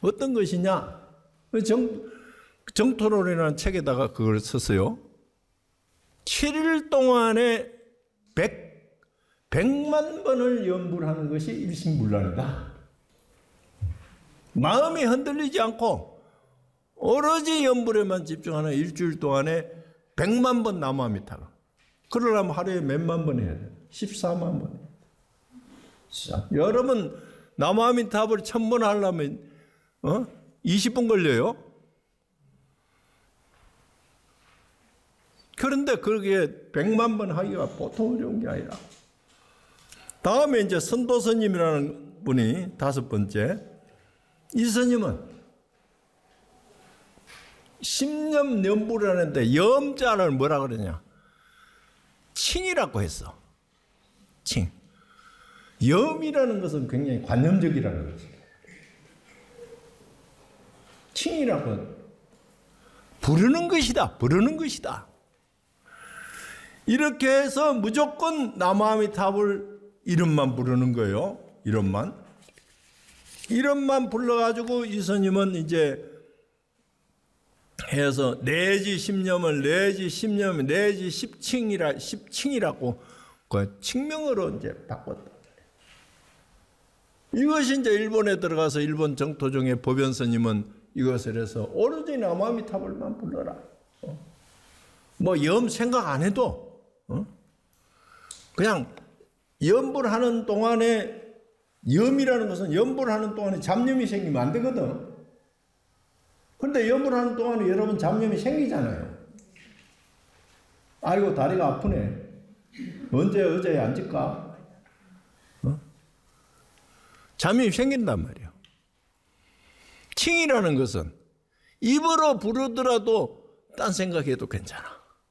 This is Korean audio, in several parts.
어떤 것이냐? 정토론이라는 책에다가 그걸 썼어요. 7일 동안에 100만 번을 연불 하는 것이 일심불란이다. 마음이 흔들리지 않고 오로지 연불에만 집중하는 일주일 동안에 100만 번 나무아미타불. 그러려면 하루에 몇만 번 해야 돼? 14만 번. 여러분 나무아미타불 1000번 하려면 20분 걸려요. 그런데 그게 100만 번 하기가 보통 어려운 게 아니라. 다음에 이제 선도스님이라는 분이 5번째. 이 스님은 10년 연불을 하는데 염자를 뭐라 그러냐? 칭이라고 했어. 칭. 염이라는 것은 굉장히 관념적이라는 거지. 칭이라고 부르는 것이다. 부르는 것이다. 이렇게 해서 무조건 나무아미타불 이름만 부르는 거예요. 이름만 불러가지고 이 스님은 이제 해서 내지 10념을 내지 10념 내지 10칭이라고 그 칭명으로 이제 바꿨다. 이것이 이제 일본에 들어가서 일본 정토종의 법연 스님은 이것을 해서 오로지 나무아미타불만 불러라. 뭐 염 생각 안 해도 그냥 연불하는 동안에 염이라는 것은 연불하는 동안에 잡념이 생기면 안 되거든. 그런데 연불하는 동안에 여러분 잡념이 생기잖아요. 아이고 다리가 아프네. 언제 의자에 앉을까? 잡념이 생긴단 말이에요. 칭이라는 것은 입으로 부르더라도 딴 생각해도 괜찮아.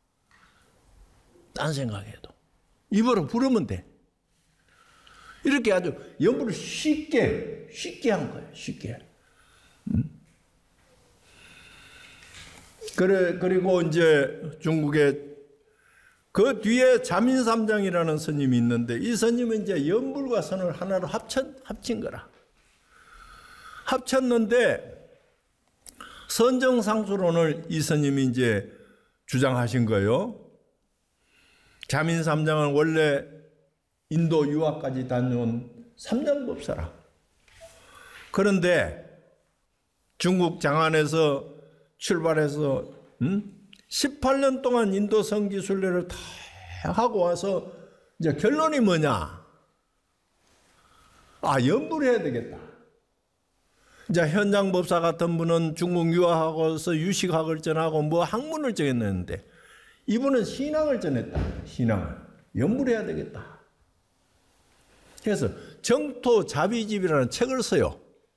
딴 생각해도 입으로 부르면 돼. 이렇게 아주 연불을 쉽게 한 거예요. 쉽게. 그리고 이제 중국에 그 뒤에 자민삼장이라는 스님이 있는데 이 스님은 이제 연불과 선을 하나로 합친 거라. 합쳤는데 선정상수론을 이 스님이 이제 주장하신 거예요. 자민삼장은 원래 인도 유학까지 다녀온 삼장법사라. 그런데 중국 장안에서 출발해서 18년 동안 인도 성지순례를 다 하고 와서 이제 결론이 뭐냐? 연불해야 되겠다. 이제 현장법사 같은 분은 중국 유학하고서 유식학을 전하고 뭐 학문을 정했는데 이분은 신앙을 전했다. 신앙을. 연불해야 되겠다. 그래서 정토자비집이라는 책을 써요.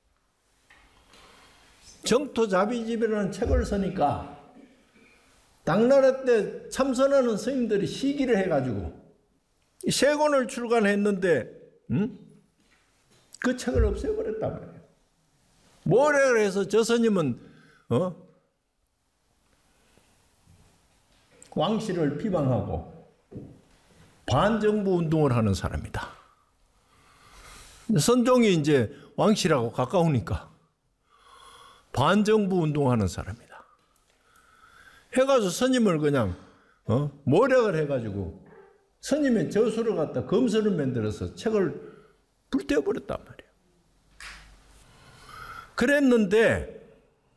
정토자비집이라는 책을 쓰니까 당나라 때 참선하는 스님들이 시기를 해가지고 세 권을 출간했는데 그 책을 없애버렸단 말이에요. 뭐래 그래서 저 스님은 왕실을 비방하고 반정부 운동을 하는 사람이다. 선종이 이제 왕실하고 가까우니까 반정부 운동하는 사람이다. 해가지고 스님을 그냥 모략을 해가지고 스님의 저수를 갖다 검수를 만들어서 책을 불태워버렸단 말이에요. 그랬는데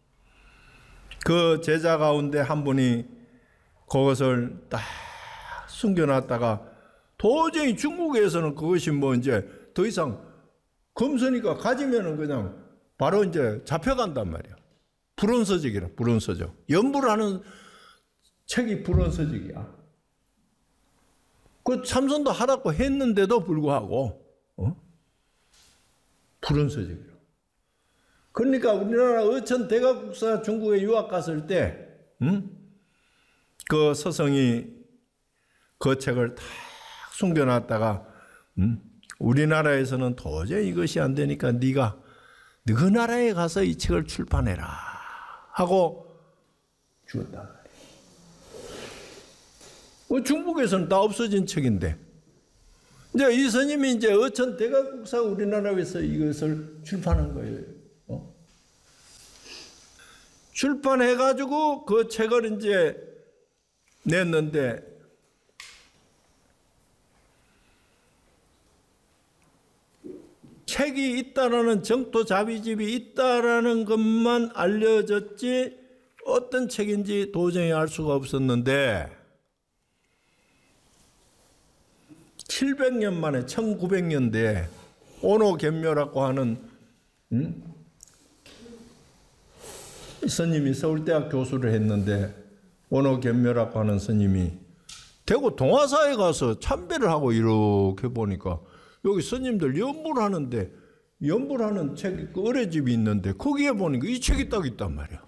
그 제자 가운데 한 분이 그것을 딱 숨겨놨다가 도저히 중국에서는 그것이 뭐 이제 더 이상 검수니까 가지면은 그냥 바로 이제 잡혀간단 말이에요. 불온서적이라, 불온서적. 연불하는 책이 불온서적이야. 그 참선도 하라고 했는데도 불구하고, 불온서적이라. 그러니까 우리나라 어천 대가국사 중국에 유학 갔을 때, 그 서성이 그 책을 다 숨겨놨다가, 우리나라에서는 도저히 이것이 안 되니까 네가 너 나라에 가서 이 책을 출판해라 하고 주었다. 중국에서는 다 없어진 책인데 이제 이 스님이 이제 어천 대가국사 우리나라에서 이것을 출판한 거예요. 출판해가지고 그 책을 이제 냈는데 책이 있다라는 정토 자비집이 있다라는 것만 알려졌지 어떤 책인지 도저히 알 수가 없었는데 700년 만에 1900년대에 오노겐묘라고 하는 스님이 서울대학 교수를 했는데 오노겐묘라고 하는 스님이 대구 동화사에 가서 참배를 하고 이렇게 보니까 여기 스님들 연불 하는데 연불하는 책이 그 의뢰집이 있는데 거기에 보니까 이 책이 딱 있단 말이야.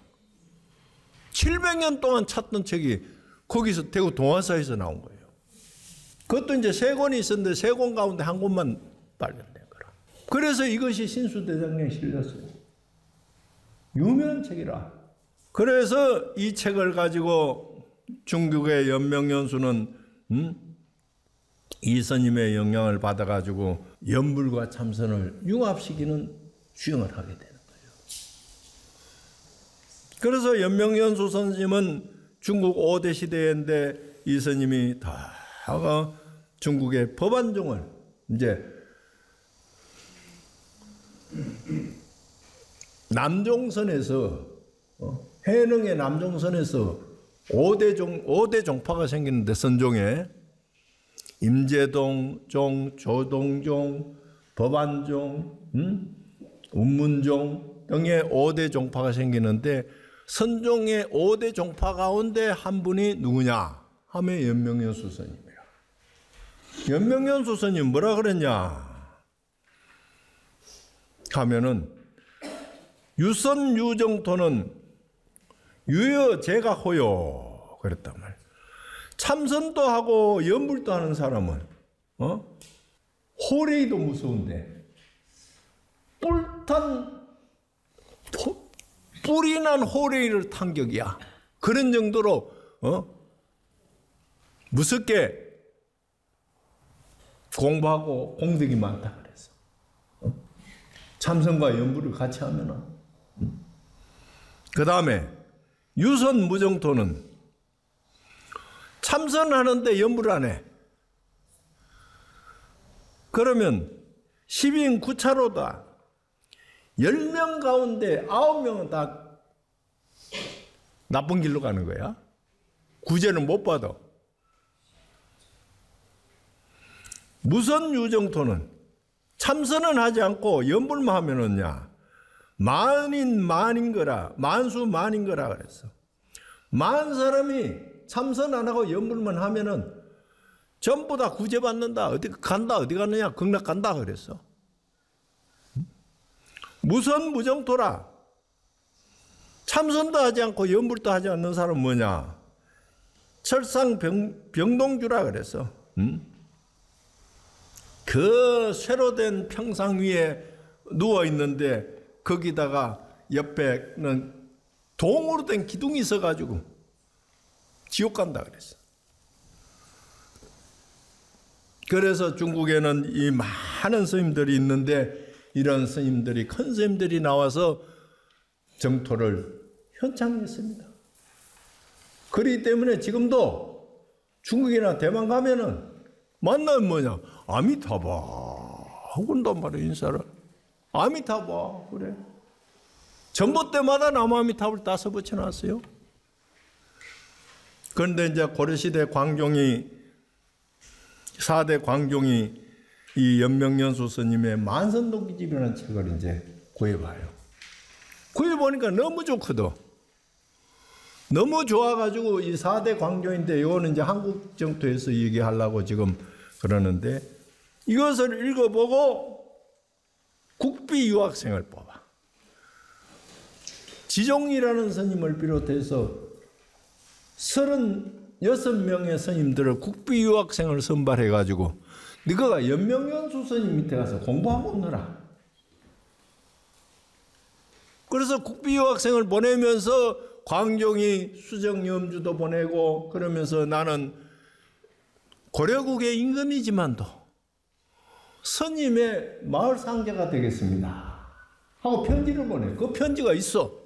700년 동안 찾던 책이 거기서 대구 동화사에서 나온 거예요. 그것도 이제 세 권이 있었는데 세 권 가운데 한 권만 발견된 거라. 그래서 이것이 신수대장경에 실렸어요. 유명한 책이라. 그래서 이 책을 가지고 중국의 연명연수는 이 스님의 영향을 받아가지고 연불과 참선을 융합시키는 주장을 하게 되는 거예요. 그래서 연명연수 스님은 중국 5대 시대인데 이 스님이 다가 중국의 법안종을 이제 남종선에서 해능의 남종선에서 5대 종파가 생기는데 선종에 임재동 종, 조동종, 법안종, 운문종 등의 5대 종파가 생기는데 선종의 5대 종파 가운데 한 분이 누구냐 하면 연명연수 스님이에요. 연명연수 스님 뭐라 그랬냐 하면은 유선 유정토는 유여 제가 호요 그랬단 말이에요. 참선도 하고 연불도 하는 사람은 호레이도 무서운데 뿔이 난 호레이를 탄격이야. 그런 정도로 무섭게 공부하고 공덕이 많다 그랬어. 참선과 연불을 같이 하면은. 그 다음에 유선 무정토는 참선하는데 연불 안 해. 그러면 10인 9차로다. 10명 가운데 9명은 다 나쁜 길로 가는 거야. 구제는 못 받아. 무선 유정토는 참선은 하지 않고 연불만 하면은야 만인 거라 만수 만인 거라 그랬어. 만 사람이 참선 안 하고 연불만 하면은 전부 다 구제받는다. 어디 간다 어디 가느냐 극락 간다 그랬어. 무선 무정토라 참선도 하지 않고 연불도 하지 않는 사람은 뭐냐 철상 병동주라 그랬어. 그 쇠로 된 평상 위에 누워 있는데 거기다가 옆에는 동으로 된 기둥이 있어가지고 지옥 간다 그랬어. 그래서 중국에는 이 많은 스님들이 있는데 이런 스님들이 큰 스님들이 나와서 정토를 현창했습니다. 그렇기 때문에 지금도 중국이나 대만 가면은 만나면 뭐냐 아미타바 하고 온단 말이야. 인사를 아미타바 그래. 전봇대마다 나무 아미타바를 5 붙여놨어요. 그런데 이제 고려시대 광종이 4대 광종이 이 연명연수 스님의 만선도기집이라는 책을 이제 구해봐요. 구해보니까 너무 좋거든. 너무 좋아가지고 이 4대 광종인데 이거는 이제 한국 정토에서 얘기하려고 지금 그러는데 이것을 읽어보고 국비 유학생을 뽑아. 지종이라는 스님을 비롯해서 36명의 스님들을 국비 유학생을 선발해가지고 너가 연명연수 스님 밑에 가서 공부하고 오너라. 그래서 국비 유학생을 보내면서 광종이 수정염주도 보내고 그러면서 나는 고려국의 임금이지만도 스님의 마을 상제가 되겠습니다 하고 편지를 보내. 그 편지가 있어.